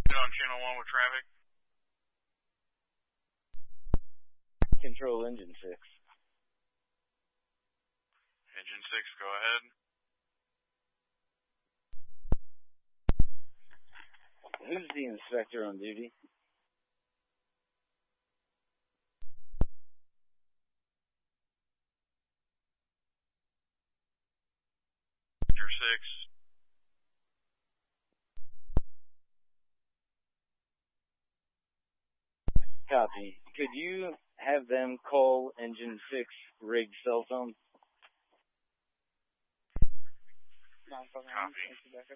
On channel 1 with traffic. Control engine 6. Engine 6, go ahead. Who's the inspector on duty? Sector 6. Copy. Could you have them call engine 6 rig cell phone? Copy.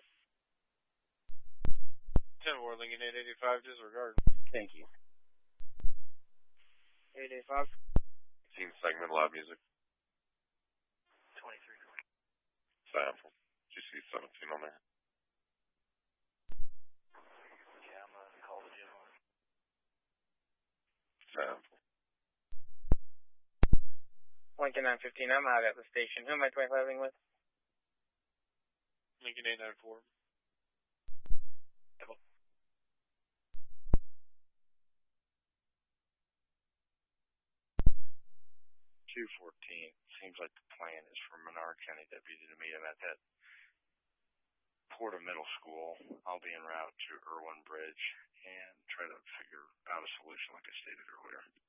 10 War Lincoln 885, disregard. Thank you. 885. Team segment, loud music. 23. Sample. Did you see 17 on there? Yeah, I'm going to call the gym on. Sample. Lincoln 915, I'm out at the station. Who am I 25ing with? Lincoln 894. 214. Seems like the plan is for Menard County deputy to meet him at that Porta Middle School. I'll be en route to Irwin Bridge and try to figure out a solution like I stated earlier.